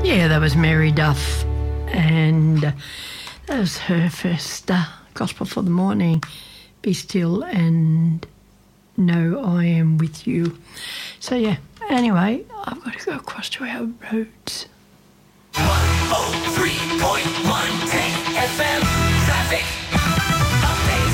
Yeah, that was Mary Duff, and that was her first gospel for the morning. Be still and know I am with you. So yeah, anyway, I've got to go across to our roads. 103.1 Tank FM traffic update.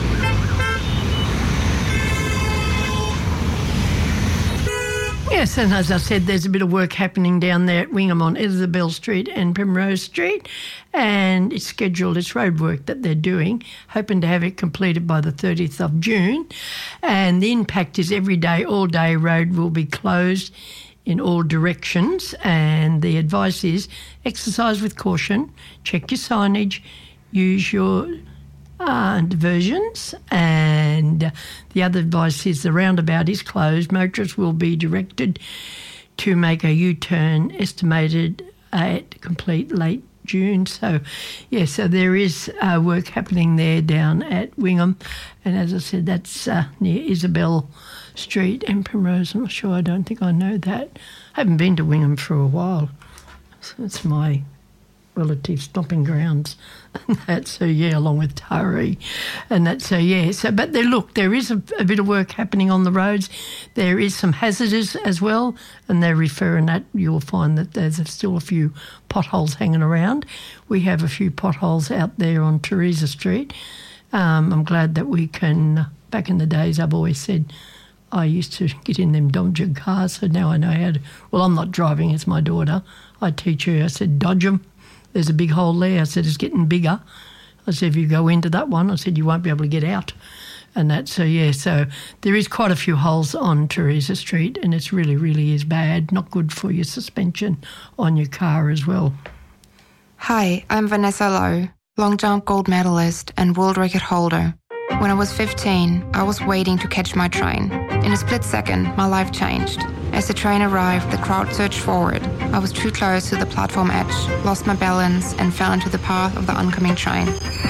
Yes, and as I said, there's a bit of work happening down there at Wingham on Isabel Street and Primrose Street, and it's scheduled, it's road work that they're doing, hoping to have it completed by the 30th of June. And the impact is every day, all day road will be closed in all directions, and the advice is exercise with caution, check your signage, use your diversions, and the other advice is the roundabout is closed. Motorists will be directed to make a U-turn estimated at complete late June. So, yeah, so there is work happening there down at Wingham, and as I said, that's near Isabel Street and Primrose. I'm not sure, I don't think I know that. I haven't been to Wingham for a while, so it's my relative stomping grounds and that, so yeah, along with Taree and that, so yeah, so but there is a bit of work happening on the roads. There is some hazards as well, and they're referring that you'll find that there's still a few potholes hanging around. We have a few potholes out there on Teresa Street. I'm glad that we can, back in the days I've always said I used to get in them Dodger cars, so now I know how to, well, I'm not driving, it's my daughter. I teach her, I said, dodge them. There's a big hole there. I said, it's getting bigger. I said, if you go into that one, I said, you won't be able to get out. And that, so yeah, so there is quite a few holes on Teresa Street, and it's really, really is bad. Not good for your suspension on your car as well. Hi, I'm Vanessa Lowe, long jump gold medalist and world record holder. When I was 15, I was waiting to catch my train. In a split second, my life changed. As the train arrived, the crowd surged forward. I was too close to the platform edge, lost my balance, and fell into the path of the oncoming train.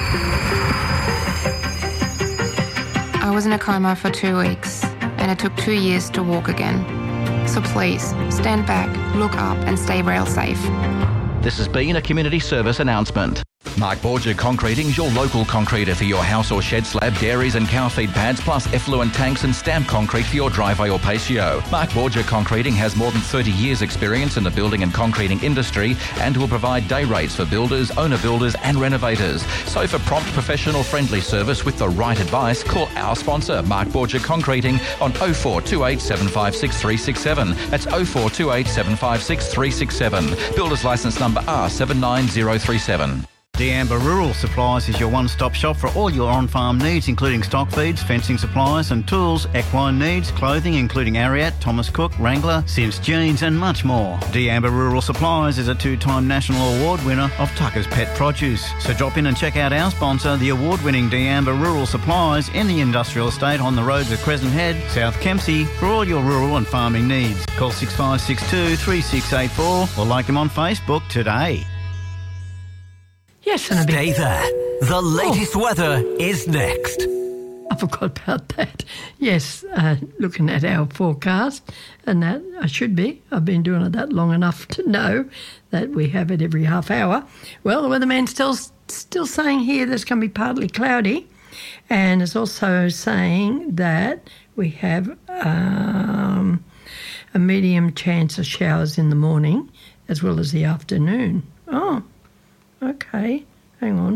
I was in a coma for 2 weeks, and it took 2 years to walk again. So please, stand back, look up, and stay rail safe. This has been a community service announcement. Mark Borgia Concreting's your local concreter for your house or shed slab, dairies and cow feed pads, plus effluent tanks and stamped concrete for your driveway or patio. Mark Borgia Concreting has more than 30 years experience in the building and concreting industry and will provide day rates for builders, owner builders and renovators. So for prompt, professional, friendly service with the right advice, call our sponsor, Mark Borgia Concreting, on 0428 756 367. That's 0428 756 367. Builder's licence number R79037. D'Amber Rural Supplies is your one-stop shop for all your on-farm needs, including stock feeds, fencing supplies and tools, equine needs, clothing including Ariat, Thomas Cook, Wrangler, Sims Jeans and much more. D'Amber Rural Supplies is a 2-time national award winner of Tucker's Pet Produce. So drop in and check out our sponsor, the award-winning D'Amber Rural Supplies in the industrial estate on the roads of Crescent Head, South Kempsey, for all your rural and farming needs. Call 6562 3684 or like them on Facebook today. Yes, and a bit. Stay there. The latest weather is next. I forgot about that. Yes, looking at our forecast, and that I should be. I've been doing it that long enough to know that we have it every half hour. Well, the weatherman's still saying here that it's going to be partly cloudy, and it's also saying that we have a medium chance of showers in the morning as well as the afternoon. Oh, okay. Hang on.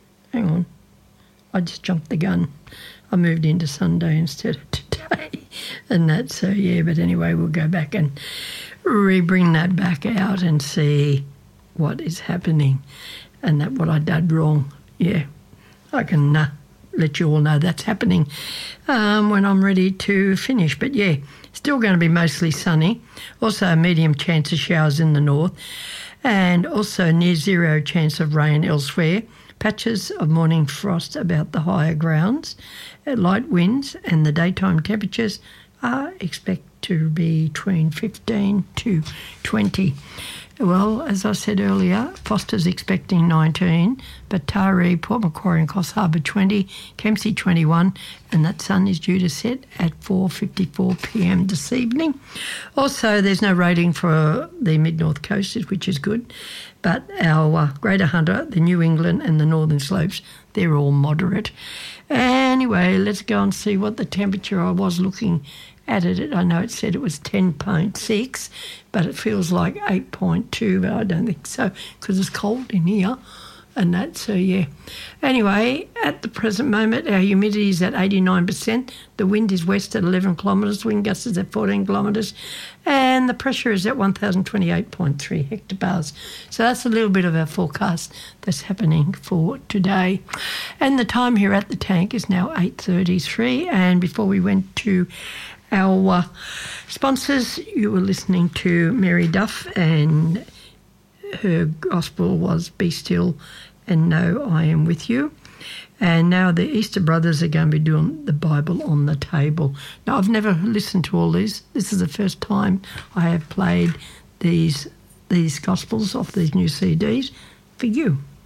I just jumped the gun. I moved into Sunday instead of today. And that, so yeah, but anyway, we'll go back and bring that back out and see what is happening and that what I did wrong. Yeah, I can let you all know that's happening when I'm ready to finish. But yeah, still going to be mostly sunny. Also a medium chance of showers in the north, and also near zero chance of rain elsewhere. Patches of morning frost about the higher grounds, light winds, and the daytime temperatures are expected to be between 15 to 20. Well, as I said earlier, Foster's expecting 19, but Taree, Port Macquarie and Coffs Harbour 20, Kempsey 21, and that sun is due to set at 4:54 p.m. this evening. Also, there's no rating for the mid-north coast, which is good, but our Greater Hunter, the New England and the Northern Slopes, they're all moderate. Anyway, let's go and see what the temperature I was looking at it. I know it said it was 10.6, but it feels like 8.2, but I don't think so because it's cold in here and that, so yeah. Anyway, at the present moment, our humidity is at 89%. The wind is west at 11 kilometres, wind gusts is at 14 kilometres, and the pressure is at 1,028.3 hectobars. So that's a little bit of our forecast that's happening for today. And the time here at the tank is now 8:33, and before we went to our sponsors, you were listening to Mary Duff, and her gospel was Be Still and Know I Am With You. And now the Easter Brothers are going to be doing the Bible on the Table. Now, I've never listened to all these. This is the first time I have played these gospels off these new CDs for you.